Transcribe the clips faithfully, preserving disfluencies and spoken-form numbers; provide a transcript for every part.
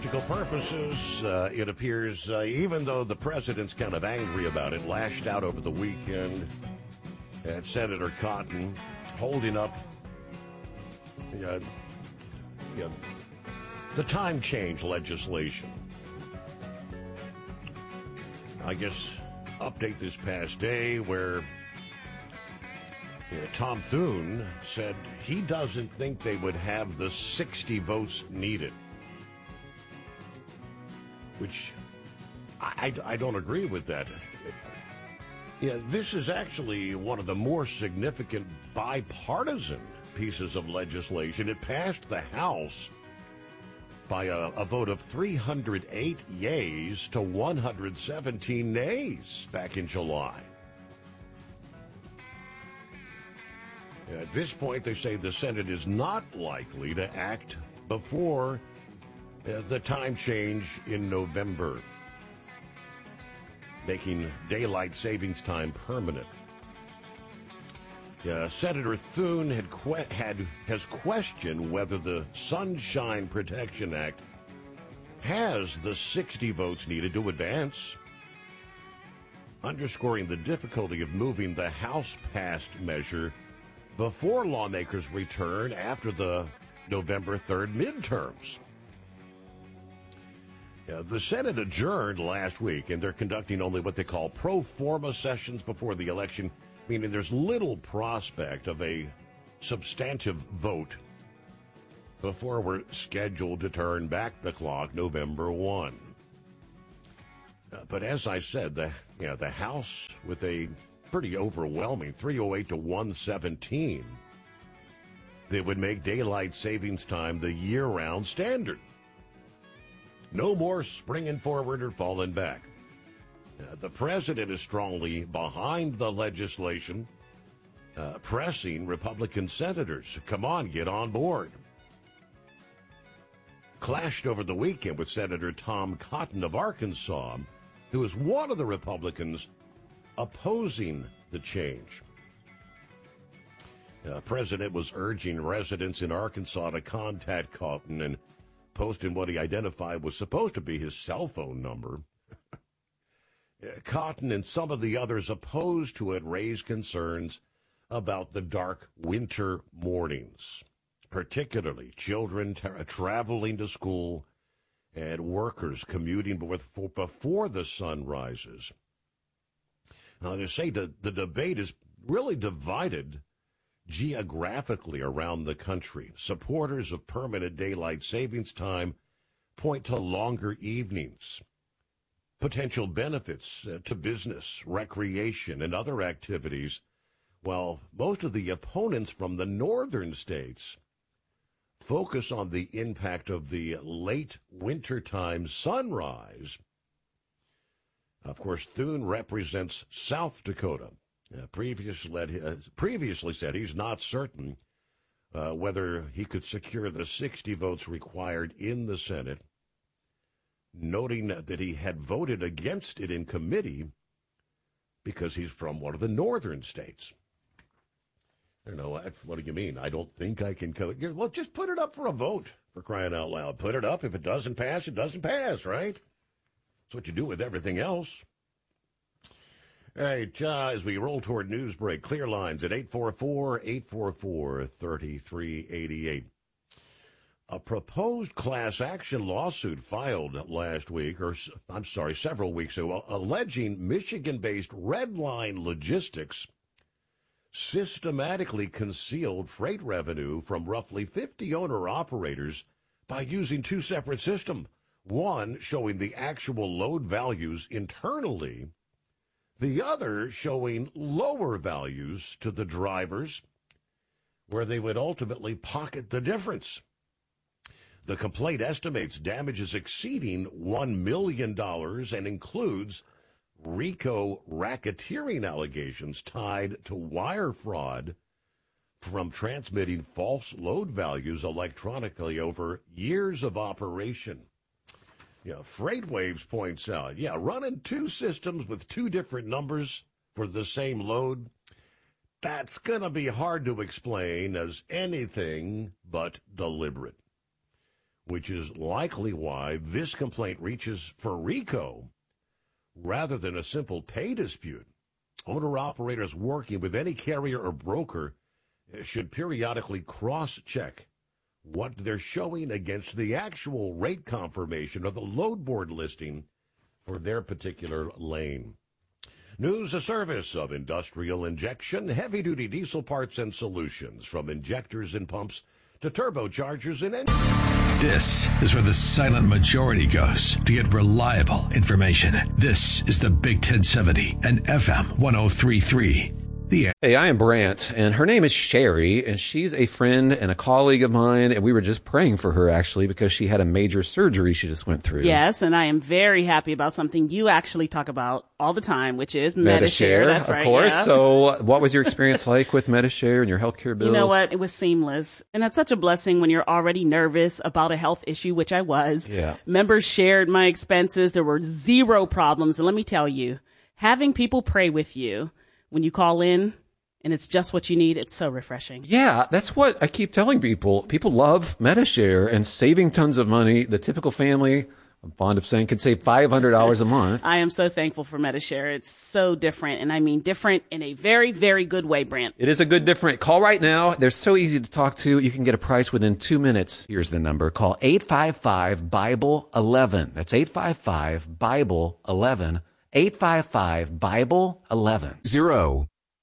practical purposes, uh, it appears, uh, even though the president's kind of angry about it, lashed out over the weekend at Senator Cotton holding up uh, you know, the time change legislation. I guess update this past day where you know, Tom Thune said he doesn't think they would have the sixty votes needed, which I, I, I don't agree with that. Yeah, this is actually one of the more significant bipartisan pieces of legislation. It passed the House by a, a vote of three hundred eight yeas to one hundred seventeen nays back in July. At this point, they say the Senate is not likely to act before uh, the time change in November, making daylight savings time permanent. Uh, Senator Thune had, que- had has questioned whether the Sunshine Protection Act has the sixty votes needed to advance, underscoring the difficulty of moving the House-passed measure before lawmakers return after the November third midterms. Uh, the Senate adjourned last week, and they're conducting only what they call pro forma sessions before the election, meaning there's little prospect of a substantive vote before we're scheduled to turn back the clock November first. Uh, but as I said, the, you know, the House with a pretty overwhelming three oh eight to one seventeen, they would make daylight savings time the year-round standard. No more springing forward or falling back. Uh, the president is strongly behind the legislation, uh, pressing Republican senators, come on, get on board. Clashed over the weekend with Senator Tom Cotton of Arkansas, who is one of the Republicans opposing the change. The uh, president was urging residents in Arkansas to contact Cotton and post in what he identified was supposed to be his cell phone number. Cotton and some of the others opposed to it raised concerns about the dark winter mornings, particularly children tra- traveling to school and workers commuting before, before the sun rises. Now, they say the, the debate is really divided geographically around the country. Supporters of permanent daylight savings time point to longer evenings, potential benefits uh, to business, recreation, and other activities, while most of the opponents from the northern states focus on the impact of the late wintertime sunrise. Of course, Thune represents South Dakota. Uh, previously, led, uh, previously said he's not certain uh, whether he could secure the sixty votes required in the Senate, noting that he had voted against it in committee because he's from one of the northern states. I don't know, what do you mean? I don't think I can co- Well, just put it up for a vote, for crying out loud. Put it up. If it doesn't pass, it doesn't pass, right? That's what you do with everything else. All right, uh, as we roll toward news break, clear lines at eight four four, eight four four, three three eight eight. A proposed class action lawsuit filed last week, or I'm sorry, several weeks ago, alleging Michigan-based Redline Logistics systematically concealed freight revenue from roughly fifty owner-operators by using two separate systems. One showing the actual load values internally, the other showing lower values to the drivers, where they would ultimately pocket the difference. The complaint estimates damages exceeding one million dollars and includes RICO racketeering allegations tied to wire fraud from transmitting false load values electronically over years of operation. Yeah, FreightWaves points out, yeah, running two systems with two different numbers for the same load, that's going to be hard to explain as anything but deliberate. which is likely why this complaint reaches for RICO rather than a simple pay dispute. Owner-operators working with any carrier or broker should periodically cross-check what they're showing against the actual rate confirmation or the load board listing for their particular lane. News, a service of Industrial Injection, heavy-duty diesel parts and solutions, from injectors and pumps to turbochargers and engines. This is where the silent majority goes to get reliable information. This is the Big ten seventy and F M one oh three point three. The Hey, I am Brant, and her name is Sherry, and she's a friend and a colleague of mine, and we were just praying for her, actually, because she had a major surgery she just went through. Yes, and I am very happy about something you actually talk about all the time, which is Medi-Share. Medi-Share, That's of right, course. yeah. So what was your experience like with Medi-Share and your healthcare bills? You know what? It was seamless. And that's such a blessing when you're already nervous about a health issue, which I was. Yeah. Members shared my expenses. There were zero problems. And let me tell you, having people pray with you when you call in, and it's just what you need, it's so refreshing. Yeah, that's what I keep telling people. People love Medi-Share and saving tons of money. The typical family, I'm fond of saying, could save five hundred dollars a month. I am so thankful for Medi-Share. It's so different, and I mean different in a very, very good way, Brant. It is a good different. Call right now. They're so easy to talk to. You can get a price within two minutes. Here's the number. Call eight five five, Bible eleven. That's eight five five, Bible eleven. eight five five, Bible eleven. Zero.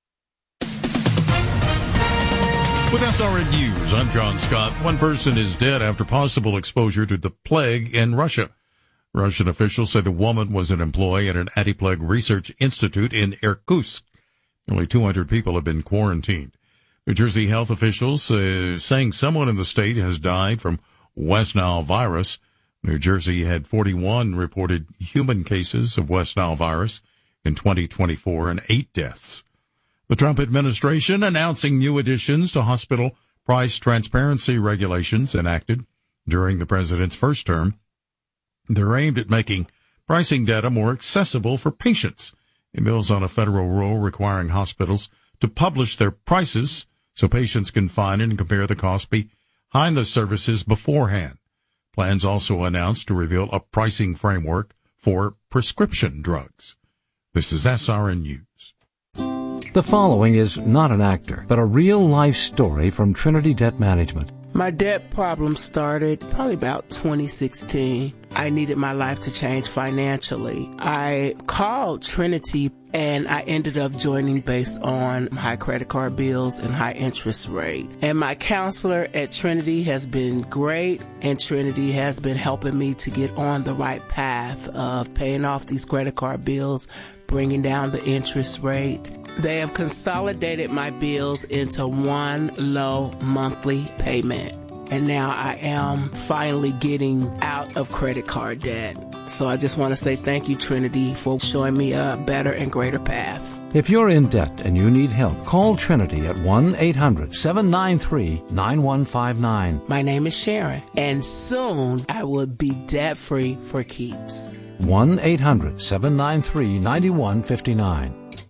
With S R N News, I'm John Scott. One person is dead after possible exposure to the plague in Russia. Russian officials say the woman was an employee at an anti-plague research institute in Irkutsk. Nearly two hundred people have been quarantined. New Jersey health officials uh, saying someone in the state has died from West Nile virus. New Jersey had forty-one reported human cases of West Nile virus in twenty twenty-four and eight deaths. The Trump administration announcing new additions to hospital price transparency regulations enacted during the president's first term. They're aimed at making pricing data more accessible for patients. It builds on a federal rule requiring hospitals to publish their prices so patients can find and compare the cost behind the services beforehand. Plans also announced to reveal a pricing framework for prescription drugs. This is S R N News. The following is not an actor, but a real-life story from Trinity Debt Management. My debt problem started probably about twenty sixteen. I needed my life to change financially. I called Trinity and I ended up joining based on high credit card bills and high interest rate. And my counselor at Trinity has been great, and Trinity has been helping me to get on the right path of paying off these credit card bills, bringing down the interest rate. They have consolidated my bills into one low monthly payment. And now I am finally getting out of credit card debt. So I just want to say thank you, Trinity, for showing me a better and greater path. If you're in debt and you need help, call Trinity at one eight hundred, seven nine three, nine one five nine. My name is Sharon, and soon I will be debt-free for keeps. one eight hundred, seven nine three, nine one five nine.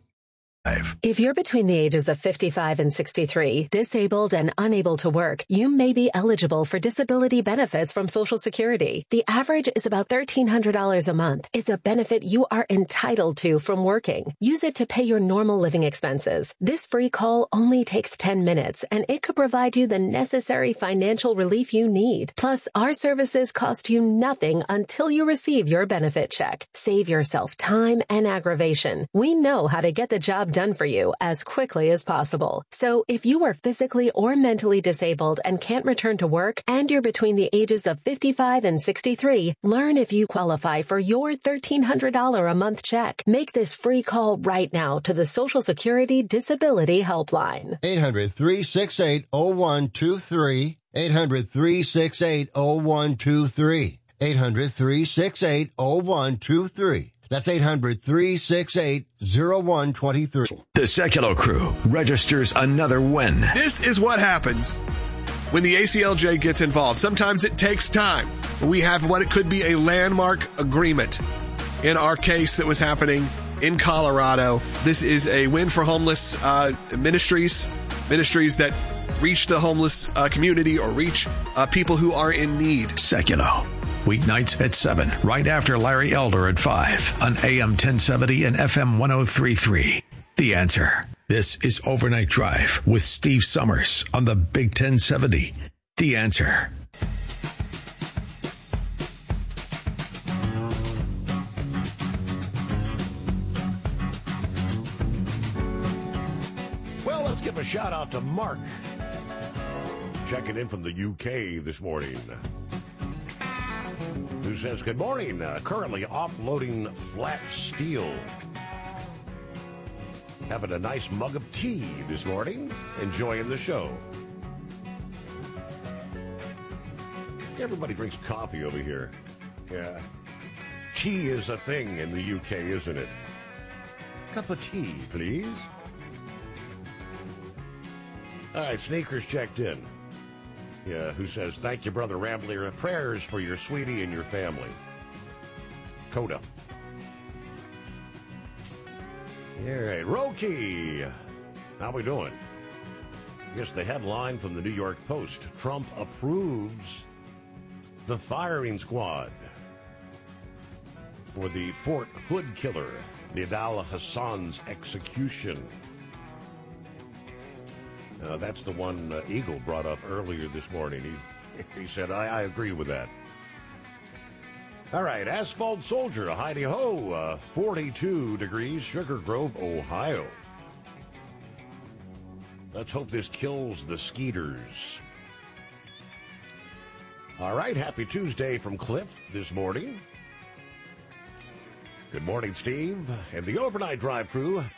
If you're between the ages of fifty-five and sixty-three, disabled and unable to work, you may be eligible for disability benefits from Social Security. The average is about thirteen hundred dollars a month. It's a benefit you are entitled to from working. Use it to pay your normal living expenses. This free call only takes ten minutes, and it could provide you the necessary financial relief you need. Plus, our services cost you nothing until you receive your benefit check. Save yourself time and aggravation. We know how to get the job done for you as quickly as possible. So if you are physically or mentally disabled and can't return to work, and you're between the ages of fifty-five and sixty-three, learn if you qualify for your thirteen hundred dollars a month check. Make this free call right now to the Social Security Disability Helpline. eight hundred, three six eight, zero one two three. eight hundred, three six eight, zero one two three. eight hundred, three six eight, zero one two three. That's eight hundred, three six eight, zero one two three. The Sekulow Crew registers another win. This is what happens when the A C L J gets involved. Sometimes it takes time. We have what it could be a landmark agreement in our case that was happening in Colorado. This is a win for homeless uh, ministries, ministries that reach the homeless uh, community or reach uh, people who are in need. Seculo. Weeknights at seven, right after Larry Elder at five on A M ten seventy and F M ten thirty-three. The Answer. This is Overnight Drive with Steve Summers on the Big ten seventy. The Answer. Well, let's give a shout out to Mark. Checking in from the U K this morning. Who says, good morning, uh, currently offloading flat steel. Having a nice mug of tea this morning, enjoying the show. Everybody drinks coffee over here. Yeah. Tea is a thing in the U K, isn't it? Cup of tea, please. All right, Sneakers checked in. Yeah, who says, thank you, Brother Rambler. Prayers for your sweetie and your family. Coda. All right, Roki. How we doing? Here's the headline from the New York Post. Trump approves the firing squad for the Fort Hood killer, Nidal Hassan's execution. Uh, that's the one uh, Eagle brought up earlier this morning. He, he said, I, I agree with that. All right, Asphalt Soldier, Heidi-ho, uh, forty-two degrees, Sugar Grove, Ohio. Let's hope this kills the skeeters. All right, happy Tuesday from Cliff this morning. Good morning, Steve. And the Overnight Drive crew,